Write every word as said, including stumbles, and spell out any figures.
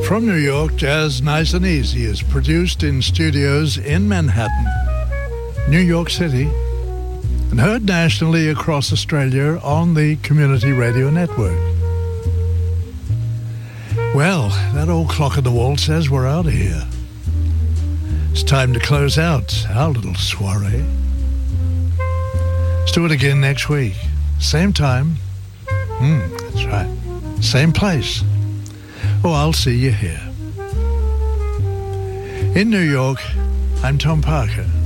From New York, Jazz Nice and Easy is produced in studios in Manhattan, New York City, and heard nationally across Australia on the Community Radio Network. Well, that old clock on the wall says we're out of here. It's time to close out our little soiree. Let's do it again next week. Same time. Hmm, that's right. Same place. Oh, I'll see you here. In New York, I'm Tom Parker.